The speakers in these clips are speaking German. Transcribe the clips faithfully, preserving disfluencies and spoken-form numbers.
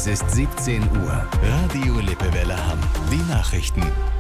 Es ist siebzehn Uhr. Radio Lippewelle Hamm. Die Nachrichten.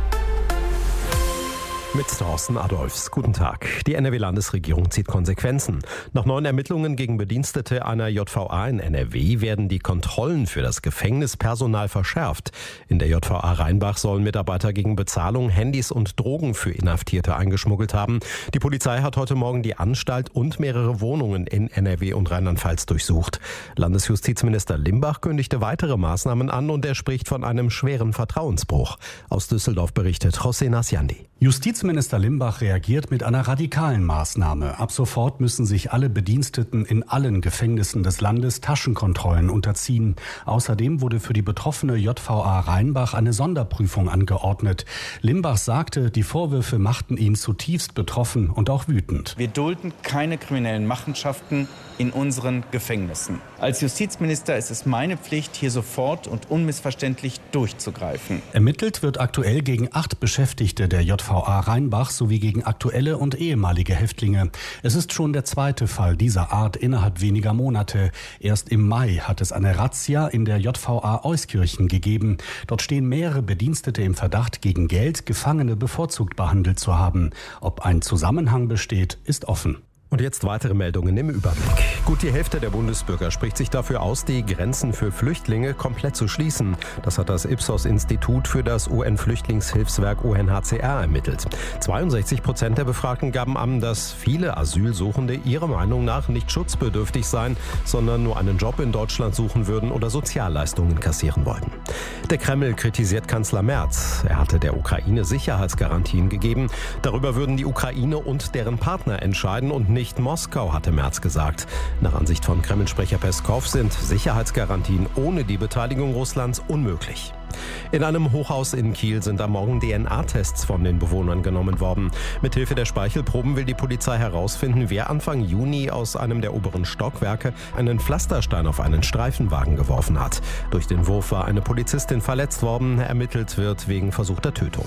Mit Thorsten Adolfs. Guten Tag. Die N R W-Landesregierung zieht Konsequenzen. Nach neuen Ermittlungen gegen Bedienstete einer J V A in N R W werden die Kontrollen für das Gefängnispersonal verschärft. In der J V A Rheinbach sollen Mitarbeiter gegen Bezahlung Handys und Drogen für Inhaftierte eingeschmuggelt haben. Die Polizei hat heute Morgen die Anstalt und mehrere Wohnungen in N R W und Rheinland-Pfalz durchsucht. Landesjustizminister Limbach kündigte weitere Maßnahmen an und er spricht von einem schweren Vertrauensbruch. Aus Düsseldorf berichtet José Nasciandi. Justizminister Limbach reagiert mit einer radikalen Maßnahme. Ab sofort müssen sich alle Bediensteten in allen Gefängnissen des Landes Taschenkontrollen unterziehen. Außerdem wurde für die betroffene J V A Rheinbach eine Sonderprüfung angeordnet. Limbach sagte, die Vorwürfe machten ihn zutiefst betroffen und auch wütend. Wir dulden keine kriminellen Machenschaften in unseren Gefängnissen. Als Justizminister ist es meine Pflicht, hier sofort und unmissverständlich durchzugreifen. Ermittelt wird aktuell gegen acht Beschäftigte der J V A Rheinbach sowie gegen aktuelle und ehemalige Häftlinge. Es ist schon der zweite Fall dieser Art innerhalb weniger Monate. Erst im Mai hat es eine Razzia in der J V A Euskirchen gegeben. Dort stehen mehrere Bedienstete im Verdacht, gegen Geld Gefangene bevorzugt behandelt zu haben. Ob ein Zusammenhang besteht, ist offen. Und jetzt weitere Meldungen im Überblick. Gut die Hälfte der Bundesbürger spricht sich dafür aus, die Grenzen für Flüchtlinge komplett zu schließen. Das hat das Ipsos-Institut für das U N-Flüchtlingshilfswerk U N H C R ermittelt. zweiundsechzig Prozent der Befragten gaben an, dass viele Asylsuchende ihrer Meinung nach nicht schutzbedürftig seien, sondern nur einen Job in Deutschland suchen würden oder Sozialleistungen kassieren wollten. Der Kreml kritisiert Kanzler Merz. Er hatte der Ukraine Sicherheitsgarantien gegeben. Darüber würden die Ukraine und deren Partner entscheiden und nicht Nicht Moskau, hatte Merz gesagt. Nach Ansicht von Kreml-Sprecher Peskow sind Sicherheitsgarantien ohne die Beteiligung Russlands unmöglich. In einem Hochhaus in Kiel sind am Morgen D N A-Tests von den Bewohnern genommen worden. Mithilfe der Speichelproben will die Polizei herausfinden, wer Anfang Juni aus einem der oberen Stockwerke einen Pflasterstein auf einen Streifenwagen geworfen hat. Durch den Wurf war eine Polizistin verletzt worden. Ermittelt wird wegen versuchter Tötung.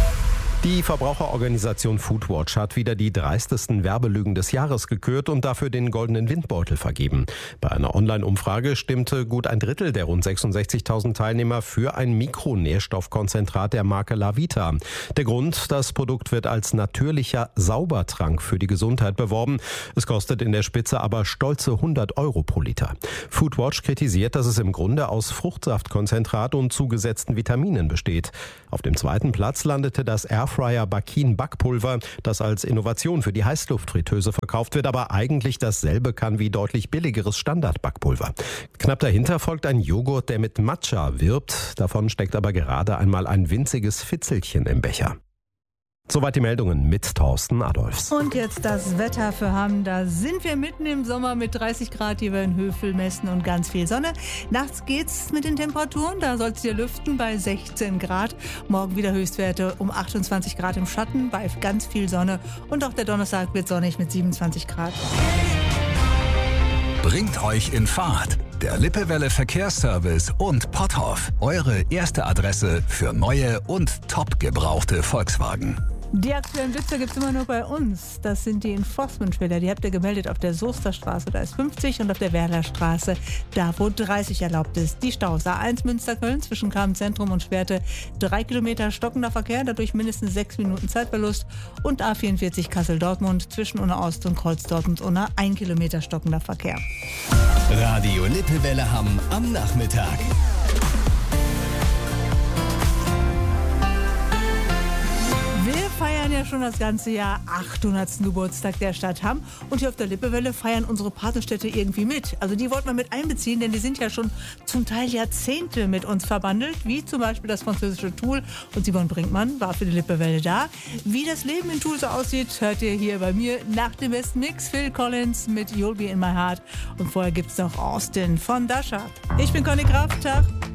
Die Verbraucherorganisation Foodwatch hat wieder die dreistesten Werbelügen des Jahres gekürt und dafür den goldenen Windbeutel vergeben. Bei einer Online-Umfrage stimmte gut ein Drittel der rund sechsundsechzigtausend Teilnehmer für ein Mikronährstoffkonzentrat der Marke Lavita. Der Grund, das Produkt wird als natürlicher Saubertrank für die Gesundheit beworben. Es kostet in der Spitze aber stolze hundert Euro pro Liter. Foodwatch kritisiert, dass es im Grunde aus Fruchtsaftkonzentrat und zugesetzten Vitaminen besteht. Auf dem zweiten Platz landete das Airfryer Bakin Backpulver, das als Innovation für die Heißluftfritteuse verkauft wird, aber eigentlich dasselbe kann wie deutlich billigeres Standardbackpulver. Knapp dahinter folgt ein Joghurt, der mit Matcha wirbt. Davon steckt aber gerade einmal ein winziges Fitzelchen im Becher. Soweit die Meldungen mit Thorsten Adolfs. Und jetzt das Wetter für Hamm. Da sind wir mitten im Sommer mit dreißig Grad hier in Hövel, Messen und ganz viel Sonne. Nachts geht's mit den Temperaturen. Da soll es hier lüften bei sechzehn Grad. Morgen wieder Höchstwerte um achtundzwanzig Grad im Schatten bei ganz viel Sonne. Und auch der Donnerstag wird sonnig mit siebenundzwanzig Grad. Bringt euch in Fahrt. Der Lippewelle Verkehrsservice und Potthoff. Eure erste Adresse für neue und top gebrauchte Volkswagen. Die aktuellen Blitzer gibt es immer nur bei uns. Das sind die Enforcement-Schilder. Die habt ihr gemeldet auf der Soesterstraße, da ist fünfzig, und auf der Werlerstraße, da wo dreißig erlaubt ist. Die Staus A eins Münster-Köln zwischen Kramenzentrum und Schwerte, drei Kilometer stockender Verkehr, dadurch mindestens sechs Minuten Zeitverlust. Und A vierundvierzig Kassel-Dortmund zwischen Unna Ost und Kreuz-Dortmund Unna, ein Kilometer stockender Verkehr. Radio Lippewelle Hamm am Nachmittag. Wir feiern ja schon das ganze Jahr achthundertsten Geburtstag der Stadt Hamm. Und hier auf der Lippewelle feiern unsere Patenstädte irgendwie mit. Also die wollten wir mit einbeziehen, denn die sind ja schon zum Teil Jahrzehnte mit uns verbandelt. Wie zum Beispiel das französische Toul. Und Simon Brinkmann war für die Lippewelle da. Wie das Leben in Toul so aussieht, hört ihr hier bei mir nach dem besten Mix. Phil Collins mit You'll Be In My Heart. Und vorher gibt's noch Austin von Dasha. Ich bin Conny Kraft. Tag.